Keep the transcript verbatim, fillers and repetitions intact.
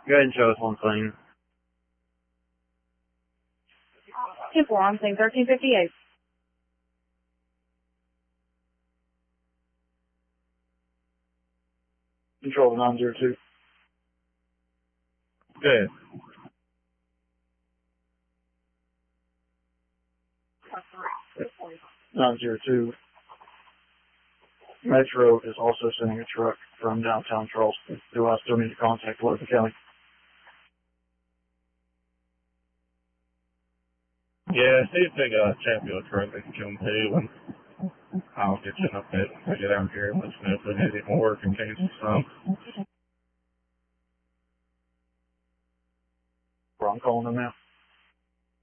Go ahead and show us one thing. ten four on scene, thirteen fifty-eight. Control nine zero two. Good. nine zero two. Metro is also sending a truck from downtown Charleston. Do I still need to contact Logan County? Yeah, see if they got a Chatfield truck they can come to, and I'll get you an update when I get out here and let you know if they need any more work in case of some. I'm calling them now.